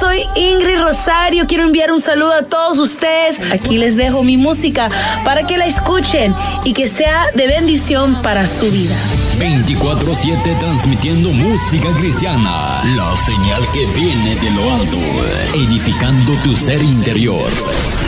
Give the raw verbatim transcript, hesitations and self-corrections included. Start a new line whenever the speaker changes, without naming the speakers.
soy Ingrid Rosario. Quiero enviar un saludo a todos ustedes. Aquí les dejo mi música para que la escuchen y que sea de bendición para su vida.
veinticuatro siete transmitiendo música cristiana, la señal que viene de lo alto, edificando tu ser interior.